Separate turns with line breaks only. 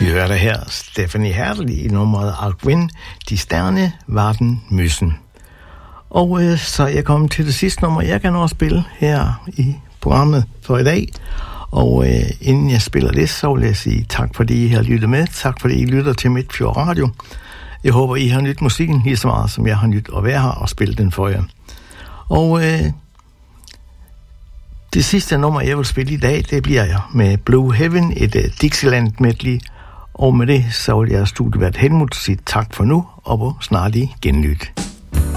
Vi hørte her Stephanie Hertel i nummeret Alkvind, De Sterne, Varden, Myssen. Og så er jeg kommet til det sidste nummer, jeg kan også spille her i programmet for i dag. Og inden jeg spiller det, så vil jeg sige tak, fordi I har lyttet med. Tak, fordi I lytter til Midtfjord Radio. Jeg håber, I har nydt musikken lige så meget, som jeg har nydt at være her og spille den for jer. Og det sidste nummer, jeg vil spille i dag, det bliver med Blue Heaven, et Dixieland medley. Og med det, så vil jeg studievært Helmut sige tak for nu, og på snart i genlyt.